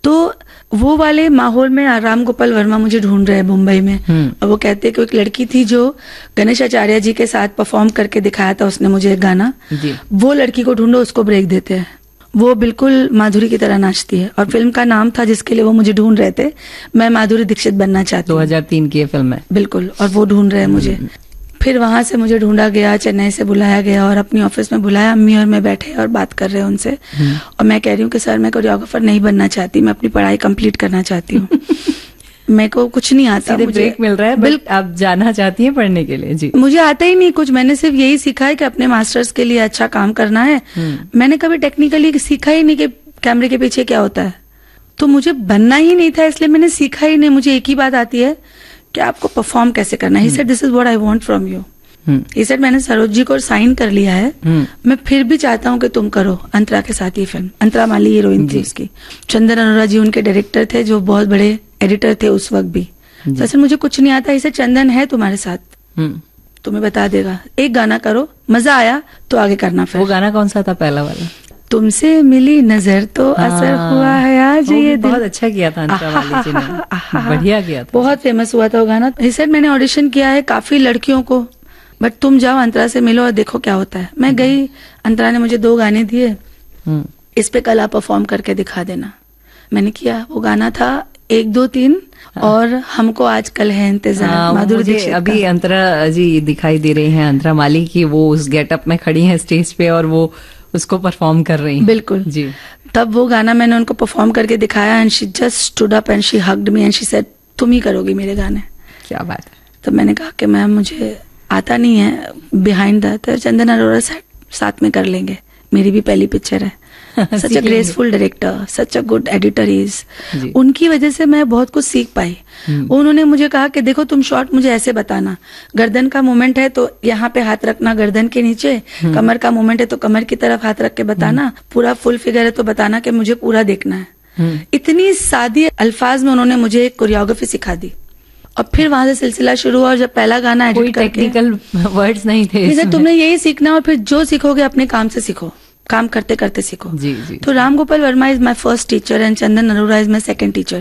तो वो वाले माहौल में राम गोपाल वर्मा मुझे ढूंढ रहे हैं मुंबई में, और वो कहते हैं कि एक लड़की थी जो गणेश आचार्य जी के साथ परफॉर्म करके दिखाया था उसने मुझे एक गाना, वो लड़की को ढूंढो, उसको ब्रेक देते हैं। वो बिल्कुल माधुरी की तरह नाचती है, और फिल्म का नाम था जिसके लिए वो मुझे ढूंढ रहे थे, मैं माधुरी दीक्षित बनना चाहती हूँ। 2003 की फिल्म है। बिल्कुल, और वो ढूंढ रहे हैं मुझे। फिर वहां से मुझे ढूंढा गया, चेन्नई से बुलाया गया और अपनी ऑफिस में बुलाया, अम्मी और मैं बैठे और बात कर रहे हैं उनसे, और मैं कह रही हूँ कि सर मैं कोरियोग्राफर नहीं बनना चाहती, मैं अपनी पढ़ाई कंप्लीट करना चाहती हूँ। मेरे को कुछ नहीं आता, मुझे ब्रेक मिल रहा है, बट आप जाना चाहती हैं पढ़ने के लिए? जी, मुझे आता ही नहीं कुछ, मैंने सिर्फ यही सीखा है कि अपने मास्टर्स के लिए अच्छा काम करना है। मैंने कभी टेक्निकली सीखा ही नहीं कि कैमरे के पीछे क्या होता है, तो मुझे बनना ही नहीं था, इसलिए मैंने सीखा ही नहीं। मुझे एक ही बात आती है कि आपको परफॉर्म कैसे करना है। He said this is what I want from you. He said मैंने सरोज जी को साइन कर लिया है, मैं फिर भी चाहता हूँ कि तुम करो अंतरा के साथ ये फिल्म। अंतरा माली हीरोइन थी उसकी, चंदन अरोरा जी उनके डायरेक्टर थे जो बहुत बड़े एडिटर थे उस वक्त भी। तो सर मुझे कुछ नहीं आता, इसे चंदन है तुम्हारे साथ, तुम्हें बता देगा, एक गाना करो, मजा आया तो आगे करना। फिर वो गाना कौन सा था? पहला वाला, तुमसे मिली नजर तो असर हुआ है आज ये दिल। बहुत अच्छा किया था अंतरा वाली जी ने, बढ़िया किया था, बहुत फेमस हुआ था वो गाना। ही सेड मैंने ऑडिशन किया है काफी लड़कियों को, बट तुम जाओ अंतरा से मिलो और देखो क्या होता है। मैं गई, अंतरा ने मुझे 2 गाने दिए, इस पे कल आप परफॉर्म करके दिखा देना। मैंने किया, वो गाना था 1 2 3 और हमको आजकल है इंतजार, माधुरी दीक्षित। अभी अंतरा जी दिखाई दे रही हैं, अंतरा माली की, वो उस गेटअप में खड़ी हैं स्टेज पे और वो उसको परफॉर्म कर रही हैं। बिल्कुल जी। तब वो गाना मैंने उनको परफॉर्म करके दिखाया, and she just stood up and she hugged me and she said तुम ही करोगी मेरे गाने। क्या बात है। तो मैंने कहा कि मैम मुझे आता नहीं है बिहाइंड द, तो चंदन अरोरा साथ में कर लेंगे, मेरी भी पहली पिक्चर है। सच अ graceful director, such a good editor is. उनकी वजह से मैं बहुत कुछ सीख पाई। उन्होंने मुझे कहा कि देखो तुम शॉट मुझे ऐसे बताना, गर्दन का मूवमेंट है तो यहाँ पे हाथ रखना गर्दन के नीचे, कमर का मूवमेंट है तो कमर की तरफ हाथ रख के बताना, पूरा फुल फिगर है तो बताना कि मुझे पूरा देखना है। इतनी सादी अल्फाज में उन्होंने मुझे एक कोरियोग्राफी सिखा दी, और फिर वहां से सिलसिला शुरू हुआ। और जब पहला गाना एडिट करके, टेक्निकल वर्ड्स नहीं थे इसमें तुमने यही सीखना, और फिर जो सीखोगे अपने काम से सीखो, काम करते करते सीखो। जी, जी, तो Ram Gopal Verma is my first teacher and Chandan Arora is my second teacher.